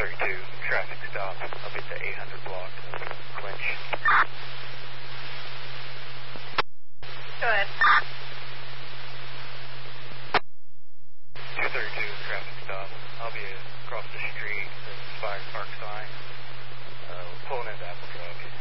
232, traffic stop. I'll be at the 800 block of Clinch. Go ahead. 232, traffic stop. I'll be across the street, the Spire Park sign. We're pulling into Apple Drug.